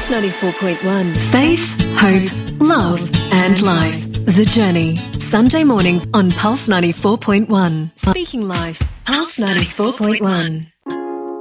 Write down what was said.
Pulse 94.1. Faith, hope, love and life. The Journey. Sunday morning on Pulse 94.1. Speaking Life. Pulse 94.1.